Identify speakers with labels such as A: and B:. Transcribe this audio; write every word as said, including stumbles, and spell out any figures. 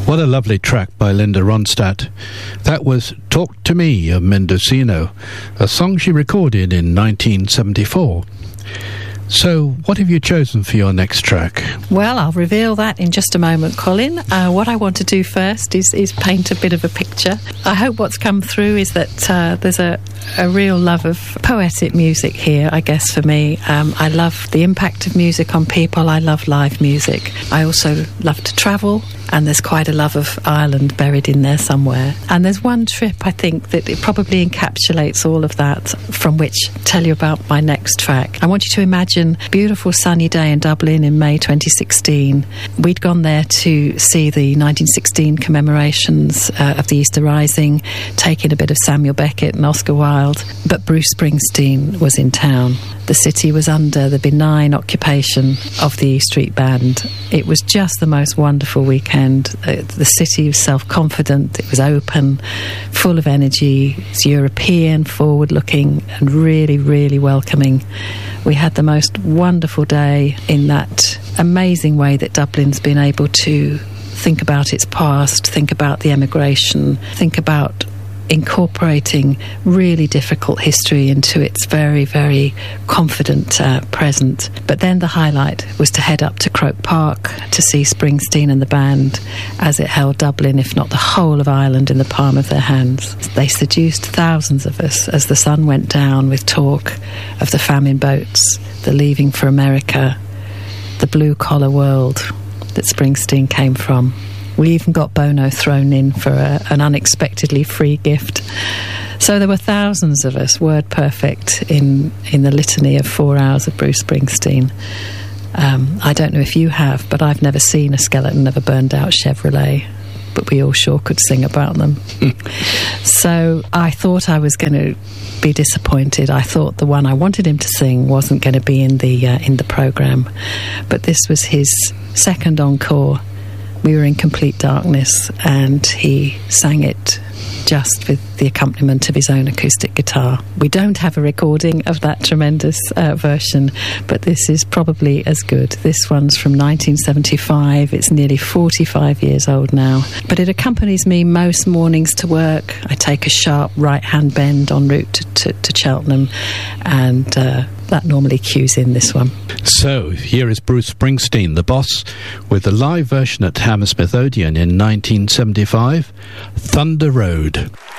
A: What a lovely track by Linda Ronstadt. That was Talk to Me of Mendocino, a song she recorded in nineteen seventy-four. So, what have you chosen for your next track?
B: Well, I'll reveal that in just a moment, Colin. Uh, what I want to do first is, is paint a bit of a picture. I hope what's come through is that uh, there's a, a real love of poetic music here, I guess, for me. Um, I love the impact of music on people. I love live music. I also love to travel, and there's quite a love of Ireland buried in there somewhere. And there's one trip, I think, that it probably encapsulates all of that, from which I'll tell you about my next track. I want you to imagine a beautiful sunny day in Dublin in May twenty sixteen. We'd gone there to see the nineteen sixteen commemorations uh, of the Easter Rising, taking a bit of Samuel Beckett and Oscar Wilde, but Bruce Springsteen was in town. The city was under the benign occupation of the E Street Band. It was just the most wonderful weekend. Uh, the city was self-confident, it was open, full of energy, it was European, forward-looking, and really, really welcoming. We had the most wonderful day in that amazing way that Dublin's been able to think about its past, think about the emigration, think about incorporating really difficult history into its very, very confident uh, present. But then the highlight was to head up to Croke Park to see Springsteen and the band as it held Dublin, if not the whole of Ireland, in the palm of their hands. They seduced thousands of us as the sun went down with talk of the famine boats, the leaving for America, the blue-collar world that Springsteen came from. We even got Bono thrown in for a, an unexpectedly free gift. So there were thousands of us, word perfect, in, in the litany of four hours of Bruce Springsteen. Um, I don't know if you have, but I've never seen a skeleton of a burned-out Chevrolet, but we all sure could sing about them. So I thought I was going to be disappointed. I thought the one I wanted him to sing wasn't going to be in the uh, in the programme, but this was his second encore. We were in complete darkness, and he sang it just with the accompaniment of his own acoustic guitar. We don't have a recording of that tremendous uh, version, but this is probably as good. This one's from nineteen seventy-five. It's nearly forty-five years old now, but it accompanies me most mornings to work. I take a sharp right-hand bend en route to, to, to Cheltenham, and uh, that normally cues in this one.
A: So, here is Bruce Springsteen, the boss, with the live version at Hammersmith Odeon in nineteen seventy-five, Thunder Road.